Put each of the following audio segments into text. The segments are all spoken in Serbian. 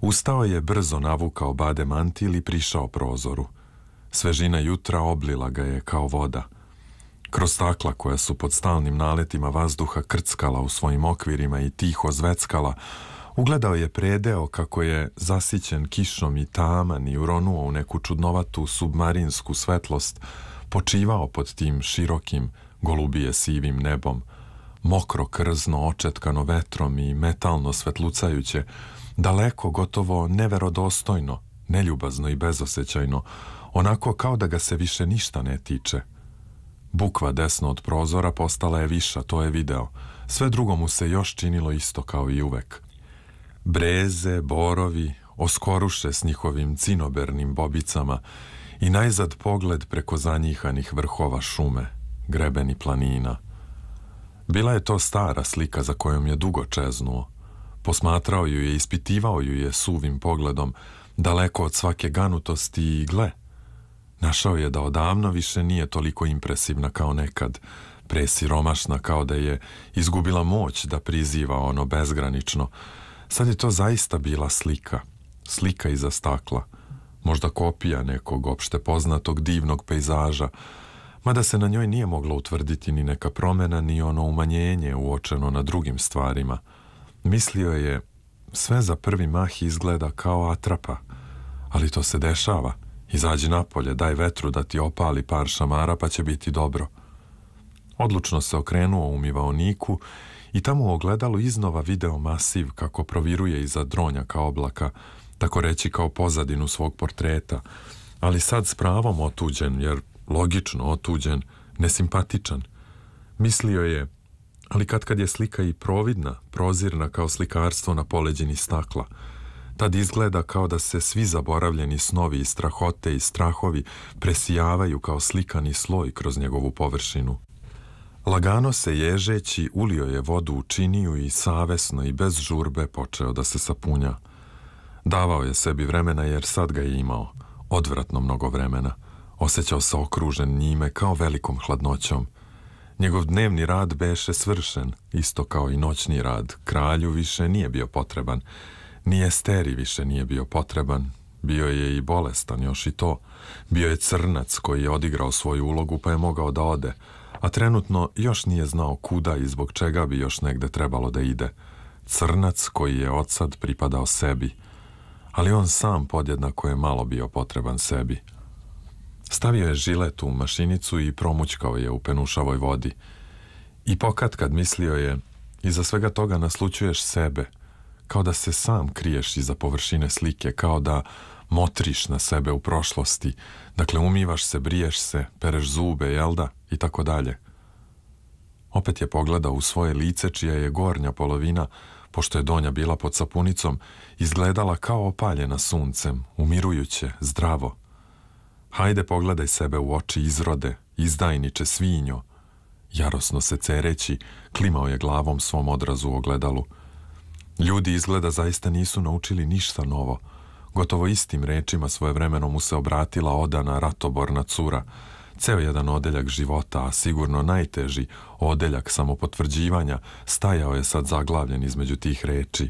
Ustao je, brzo navukao bade mantil i prišao prozoru. Svežina jutra oblila ga je kao voda. Kroz stakla koja su pod stalnim naletima vazduha krckala u svojim okvirima i tiho zveckala, ugledao je predeo kako je zasićen kišom i taman i uronuo u neku čudnovatu submarinsku svetlost, počivao pod tim širokim, golubije sivim nebom, mokro krzno očetkano vetrom i metalno svetlucajuće, daleko, gotovo neverodostojno, neljubazno i bezosećajno, onako kao da ga se više ništa ne tiče. Bukva desno od prozora postala je viša, to je video. Sve drugo mu se još činilo isto kao i uvek. Breze, borovi, oskoruše s njihovim cinobernim bobicama i najzad pogled preko zanjihanih vrhova šume, grebeni planina. Bila je to stara slika za kojom je dugo čeznuo. Posmatrao ju je, ispitivao ju je suvim pogledom, daleko od svake ganutosti i gle. Našao je da odavno više nije toliko impresivna kao nekad, presiromašna kao da je izgubila moć da priziva ono bezgranično. Sad je to zaista bila slika, slika iza stakla, možda kopija nekog opšte poznatog divnog pejzaža, mada se na njoj nije mogla utvrditi ni neka promena, ni ono umanjenje uočeno na drugim stvarima. Mislio je, sve za prvi mah izgleda kao atrapa, ali to se dešava. Izađi napolje, daj vetru da ti opali par šamara pa će biti dobro. Odlučno se okrenuo u umivaoniku i tamo u ogledalu iznova video masiv kako proviruje iza dronjaka oblaka, tako reći kao pozadinu svog portreta, ali sad s pravom otuđen, jer logično otuđen, nesimpatičan. Mislio je, ali kad je slika i providna, prozirna kao slikarstvo na poleđini stakla, tad izgleda kao da se svi zaboravljeni snovi i strahote i strahovi presijavaju kao slikani sloj kroz njegovu površinu. Lagano se ježeći ulio je vodu u činiju i savesno i bez žurbe počeo da se sapunja. Davao je sebi vremena jer sad ga je imao, odvratno mnogo vremena. Osjećao se okružen njime kao velikom hladnoćom. Njegov dnevni rad beše svršen, isto kao i noćni rad. Kralju više nije bio potreban. Ni Esteri više nije bio potreban. Bio je i bolestan, još i to. Bio je crnac koji je odigrao svoju ulogu pa je mogao da ode, a trenutno još nije znao kuda i zbog čega bi još negde trebalo da ide. Crnac koji je odsad pripadao sebi, ali on sam podjednako je malo bio potreban sebi. Stavio je žilet u mašinicu i promućkao je u penušavoj vodi. I pokatkad mislio je, iza svega toga naslućuješ sebe, kao da se sam kriješ iza površine slike, kao da motriš na sebe u prošlosti, dakle umivaš se, briješ se, pereš zube, jel da, i tako dalje. Opet je pogledao u svoje lice čija je gornja polovina, pošto je donja bila pod sapunicom, izgledala kao opaljena suncem, umirujuće, zdravo. Hajde pogledaj sebe u oči, izrode, izdajniče, svinjo. Jarosno se cereći, klimao je glavom svom odrazu u ogledalu. Ljudi izgleda zaista nisu naučili ništa novo. Gotovo istim rečima svojevremeno mu se obratila odana ratoborna cura. Ceo jedan odeljak života, a sigurno najteži odeljak samopotvrđivanja, stajao je sad zaglavljen između tih reči.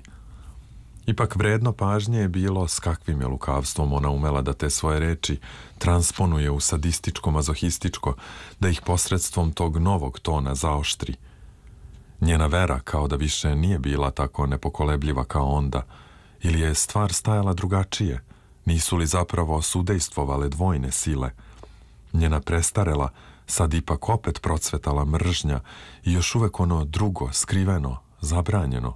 Ipak vredno pažnje je bilo s kakvim je lukavstvom ona umela da te svoje reči transponuje u sadističko-mazohističko, da ih posredstvom tog novog tona zaoštri. Njena vera kao da više nije bila tako nepokolebljiva kao onda, ili je stvar stajala drugačije, nisu li zapravo sudejstvovale dvojne sile. Njena prestarela, sad ipak opet procvetala mržnja i još uvek ono drugo, skriveno, zabranjeno.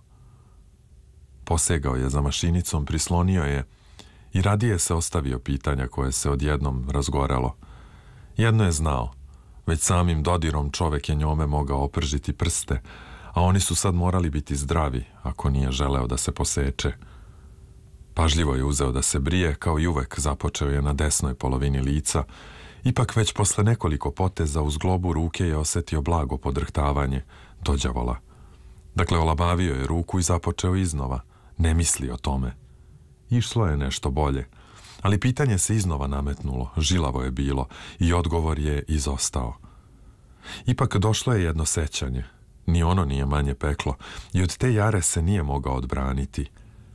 Posegao je za mašinicom, prislonio je i radije se ostavio pitanja koje se odjednom razgorelo. Jedno je znao, već samim dodirom čovek je njome mogao opržiti prste, a oni su sad morali biti zdravi, ako nije želeo da se poseče. Pažljivo je uzeo da se brije, kao i uvek započeo je na desnoj polovini lica, ipak već posle nekoliko poteza uz zglobu ruke je osetio blago podrhtavanje, dođavola. Dakle, olabavio je ruku i započeo iznova, ne misli o tome. Išlo je nešto bolje, ali pitanje se iznova nametnulo, žilavo je bilo i odgovor je izostao. Ipak došlo je jedno sećanje, ni ono nije manje peklo i od te jare se nije mogao odbraniti.